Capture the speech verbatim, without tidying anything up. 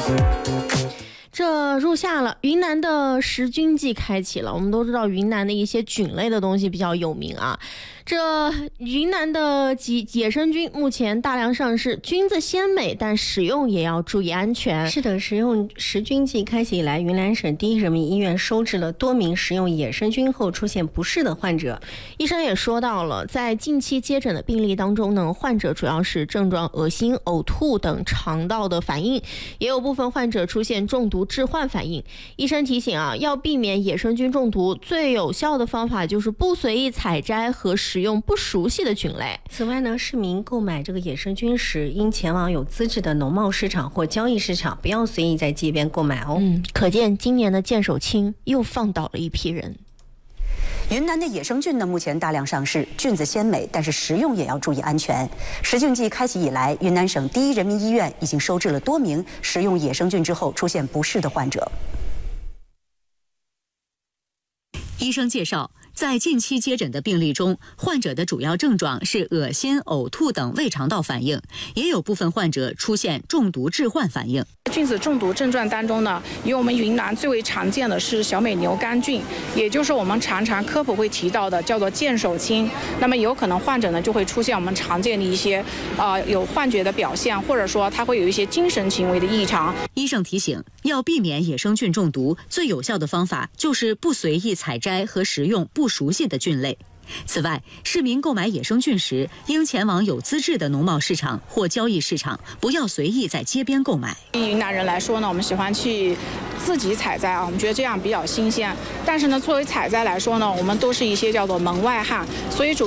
这入夏了，云南的食菌季开启了。我们都知道云南的一些菌类的东西比较有名啊。这云南的野生菌目前大量上市，菌子鲜美，但使用也要注意安全。 是的，食用食菌季开启以来，云南省第一人民医院收治了多名食用野生菌后出现不适的患者。 医生也说到了，在近期接诊的病例当中呢，患者主要是症状恶心、呕吐等肠道的反应，也有部分患者出现中毒致幻反应。医生提醒啊，要避免野生菌中毒，最有效的方法就是不随意采摘和使用不熟悉的菌类。 此外呢，市民购买这个野生菌时，应前往有资质的农贸市场或交易市场，不要随意在街边购买哦。 嗯，可见今年的剑手青又放倒了一批人。 云南的野生菌呢，目前大量上市，菌子鲜美，但是食用也要注意安全。食菌季开启以来，云南省第一人民医院已经收治了多名食用野生菌之后出现不适的患者。 医生介绍，在近期接诊的病例中，患者的主要症状是恶心、呕吐等胃肠道反应，也有部分患者出现中毒致幻反应。 菌子中毒症状当中呢，以我们云南最为常见的是小美牛肝菌，也就是我们常常科普会提到的叫做剑手青。那么有可能患者呢就会出现我们常见的一些呃有幻觉的表现，或者说他会有一些精神行为的异常。 医生提醒，要避免野生菌中毒，最有效的方法就是不随意采摘和食用不熟悉的菌类。此外，市民购买野生菌时，应前往有资质的农贸市场或交易市场，不要随意在街边购买。 对于云南人来说呢，我们喜欢去自己采摘啊，我们觉得这样比较新鲜。但是呢，作为采摘来说呢，我们都是一些叫做门外汉，所以主